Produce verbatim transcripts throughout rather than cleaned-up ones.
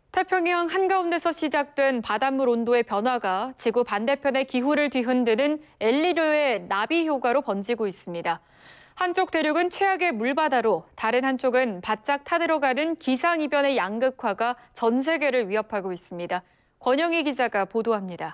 태평양 한가운데서 시작된 바닷물 온도의 변화가 지구 반대편의 기후를 뒤흔드는 엘니뇨의 나비 효과로 번지고 있습니다. 한쪽 대륙은 최악의 물바다로 다른 한쪽은 바짝 타들어가는 기상이변의 양극화가 전 세계를 위협하고 있습니다. 권영희 기자가 보도합니다.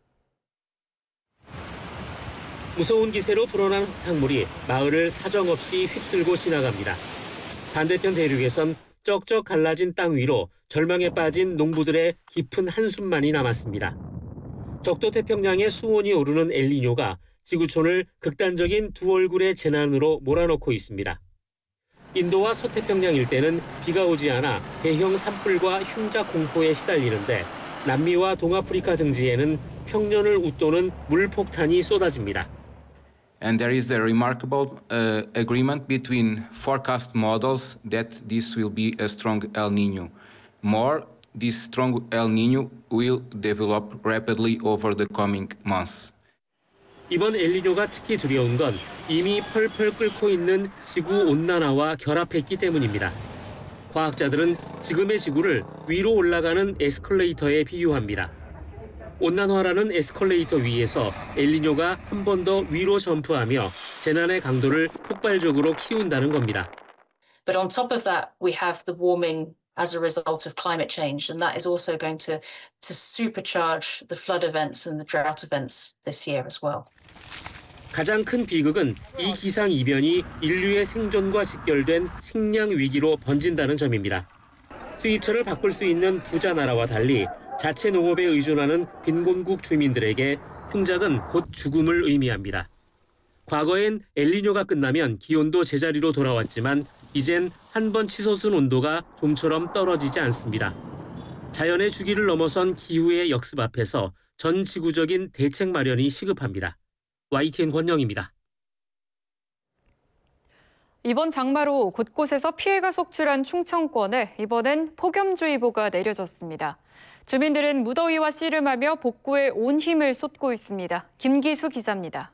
무서운 기세로 불어난 흙탕물이 마을을 사정없이 휩쓸고 지나갑니다. 반대편 대륙에선 쩍쩍 갈라진 땅 위로 절망에 빠진 농부들의 깊은 한숨만이 남았습니다. 적도 태평양의 수온이 오르는 엘니뇨가 지구촌을 극단적인 두 얼굴의 재난으로 몰아넣고 있습니다. 인도와 서태평양 일대는 비가 오지 않아 대형 산불과 흉작 공포에 시달리는데 남미와 동아프리카 등지에는 평년을 웃도는 물폭탄이 쏟아집니다. And there is a remarkable uh, agreement between forecast models that this will be a strong El Niño. More, this strong El Niño will develop rapidly over the coming months. 이번 엘니뇨가 특히 두려운 건 이미 펄펄 끓고 있는 지구 온난화와 결합했기 때문입니다. 과학자들은 지금의 지구를 위로 올라가는 에스컬레이터에 비유합니다. 온난화라는 에스컬레이터 위에서 엘니뇨가 한 번 더 위로 점프하며 재난의 강도를 폭발적으로 키운다는 겁니다. But on top of that, we have the warming as a result of climate change, and that is also going to, to supercharge the flood events and the drought events this year as well. 가장 큰 비극은 이 기상 이변이 인류의 생존과 직결된 식량 위기로 번진다는 점입니다. 수입처를 바꿀 수 있는 부자 나라와 달리 자체 농업에 의존하는 빈곤국 주민들에게 흉작은 곧 죽음을 의미합니다. 과거엔 엘니뇨가 끝나면 기온도 제자리로 돌아왔지만 이젠 한 번 치솟은 온도가 좀처럼 떨어지지 않습니다. 자연의 주기를 넘어선 기후의 역습 앞에서 전 지구적인 대책 마련이 시급합니다. 와이티엔 권영입니다. 이번 장마로 곳곳에서 피해가 속출한 충청권에 이번엔 폭염주의보가 내려졌습니다. 주민들은 무더위와 씨름하며 복구에 온 힘을 쏟고 있습니다. 김기수 기자입니다.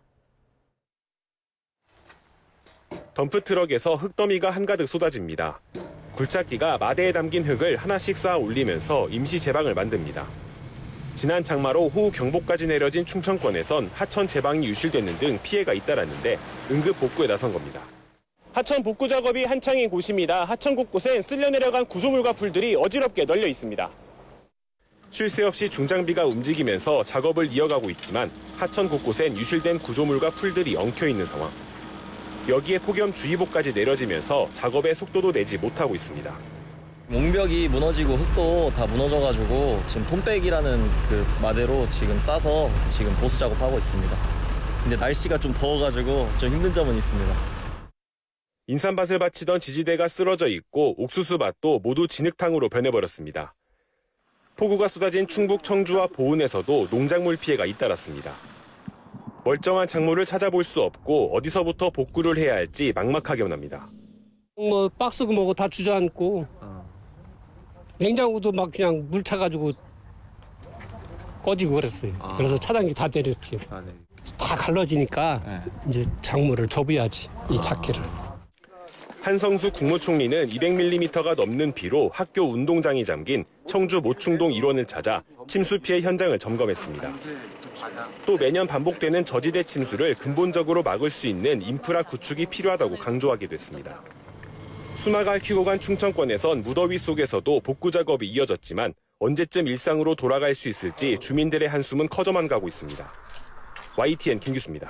덤프트럭에서 흙더미가 한가득 쏟아집니다. 굴착기가 마대에 담긴 흙을 하나씩 쌓아 올리면서 임시 제방을 만듭니다. 지난 장마로 호우 경보까지 내려진 충청권에선 하천 제방이 유실되는 등 피해가 잇따랐는데 응급 복구에 나선 겁니다. 하천 복구 작업이 한창인 곳입니다. 하천 곳곳엔 쓸려 내려간 구조물과 풀들이 어지럽게 널려 있습니다. 쉴 새 없이 중장비가 움직이면서 작업을 이어가고 있지만 하천 곳곳엔 유실된 구조물과 풀들이 엉켜 있는 상황. 여기에 폭염주의보까지 내려지면서 작업의 속도도 내지 못하고 있습니다. 몽벽이 무너지고 흙도 다 무너져가지고 지금 톰백이라는 그 마대로 지금 싸서 지금 보수 작업하고 있습니다. 근데 날씨가 좀 더워가지고 좀 힘든 점은 있습니다. 인삼밭을 바치던 지지대가 쓰러져 있고 옥수수밭도 모두 진흙탕으로 변해버렸습니다. 폭우가 쏟아진 충북 청주와 보은에서도 농작물 피해가 잇따랐습니다. 멀쩡한 작물을 찾아볼 수 없고 어디서부터 복구를 해야 할지 막막하게 납니다. 뭐 박스고 뭐고 다 주저앉고 냉장고도 막 그냥 물 차가지고 꺼지고 그랬어요. 아. 그래서 차단기 다 내렸지. 아, 네. 다 갈라지니까 네. 이제 작물을 접어야지, 이 작기를. 한성수 국무총리는 이백 밀리미터가 넘는 비로 학교 운동장이 잠긴 청주 모충동 일원을 찾아 침수 피해 현장을 점검했습니다. 또 매년 반복되는 저지대 침수를 근본적으로 막을 수 있는 인프라 구축이 필요하다고 강조하기도 했습니다. 수마가 얽히고 간 충청권에선 무더위 속에서도 복구 작업이 이어졌지만 언제쯤 일상으로 돌아갈 수 있을지 주민들의 한숨은 커져만 가고 있습니다. 와이티엔 김규수입니다.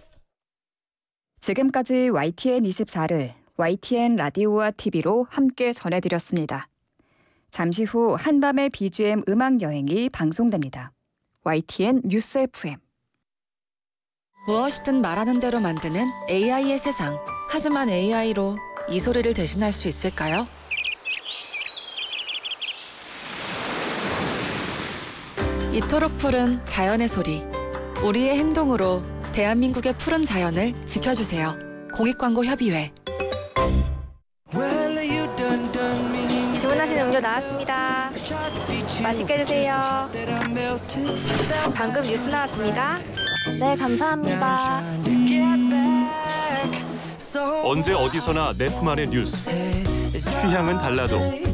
지금까지 와이티엔 이십사를 와이티엔 라디오와 티비로 함께 전해드렸습니다. 잠시 후 한밤의 비지엠 음악 여행이 방송됩니다. 와이티엔 뉴스 에프엠. 무엇이든 말하는 대로 만드는 에이아이의 세상. 하지만 에이아이로 이 소리를 대신할 수 있을까요? 이토록 푸른 자연의 소리. 우리의 행동으로 대한민국의 푸른 자연을 지켜주세요. 공익광고협의회. 주문하신 음료 나왔습니다. 맛있게 드세요. 방금 뉴스 나왔습니다. 네, 감사합니다. 언제 어디서나 내 품 안의 뉴스. 취향은 달라도